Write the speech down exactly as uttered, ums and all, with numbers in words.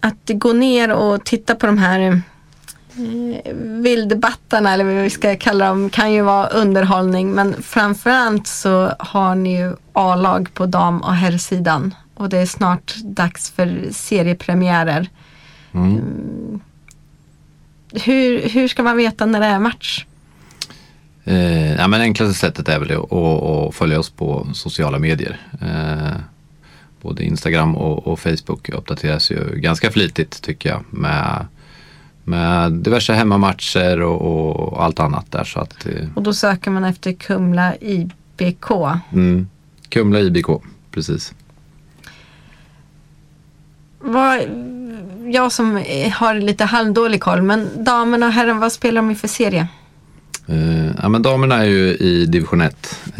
att gå ner och titta på de här eh, vildbattarna, eller vad vi ska kalla dem, kan ju vara underhållning, men framförallt så har ni ju A-lag på dam- och herrsidan, och det är snart dags för seriepremiärer. Mm. Mm. Hur, hur ska man veta när det är match? Eh, ja, men enklaste sättet är väl att, att följa oss på sociala medier. Eh, både Instagram och, och Facebook uppdateras ju ganska flitigt, tycker jag, med, med diverse hemmamatcher och, och allt annat där. Så att, eh, Och då söker man efter Kumla I B K. Mm, Kumla I B K, precis. Vad, jag som har lite halvdålig koll, men damerna och herren, vad spelar de i för serie? Eh, ja, men damerna är ju i division ett.